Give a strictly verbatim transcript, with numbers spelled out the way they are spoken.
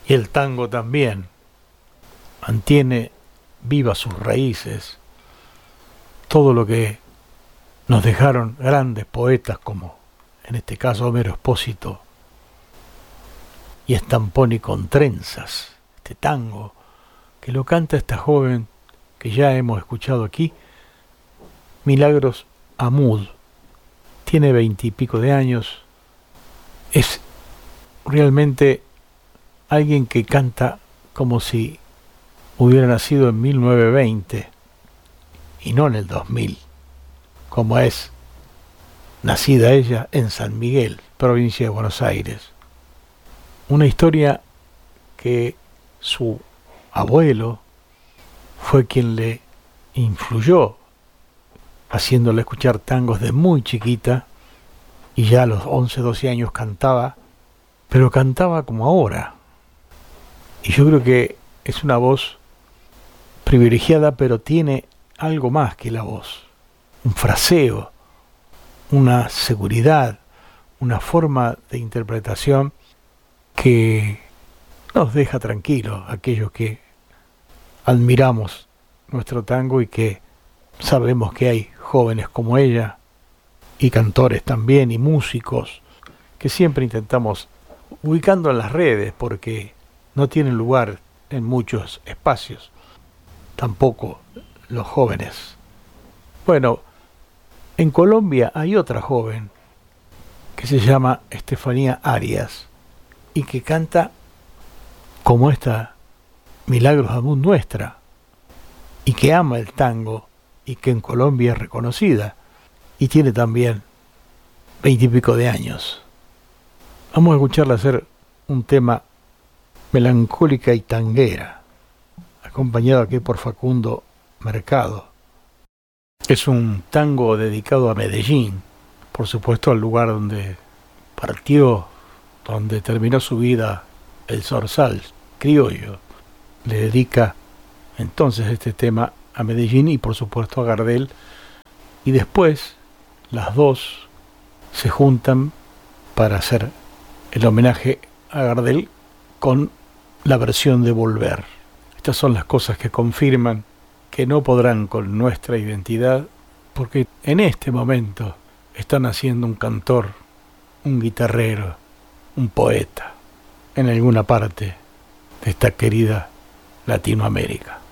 Y el tango también mantiene vivas sus raíces, todo lo que nos dejaron grandes poetas como, en este caso, Homero Expósito y Stamponi con trenzas, este tango que lo canta esta joven que ya hemos escuchado aquí, Milagros Amud. Tiene veintipico de años, es realmente alguien que canta como si hubiera nacido en mil novecientos veinte y no en el dos mil, como es nacida ella en San Miguel, provincia de Buenos Aires. Una historia que su abuelo fue quien le influyó, haciéndole escuchar tangos de muy chiquita, y ya a los once, doce años cantaba, pero cantaba como ahora. Y yo creo que es una voz privilegiada, pero tiene algo más que la voz, un fraseo, una seguridad, una forma de interpretación que nos deja tranquilos aquellos que admiramos nuestro tango y que sabemos que hay jóvenes como ella y cantores también y músicos que siempre intentamos ubicando en las redes porque no tienen lugar en muchos espacios, tampoco los jóvenes. Bueno, en Colombia hay otra joven que se llama Estefanía Arias y que canta como esta Milagros Amud nuestra y que ama el tango y que en Colombia es reconocida y tiene también veintipico de años. Vamos a escucharla hacer un tema melancólica y tanguera, acompañado aquí por Facundo Mercado. Es un tango dedicado a Medellín, por supuesto al lugar donde partió, donde terminó su vida el zorzal criollo. Le dedica entonces este tema a Medellín y por supuesto a Gardel, y después las dos se juntan para hacer el homenaje a Gardel con la versión de Volver. Estas son las cosas que confirman que no podrán con nuestra identidad, porque en este momento están haciendo un cantor, un guitarrero, un poeta en alguna parte de esta querida Latinoamérica.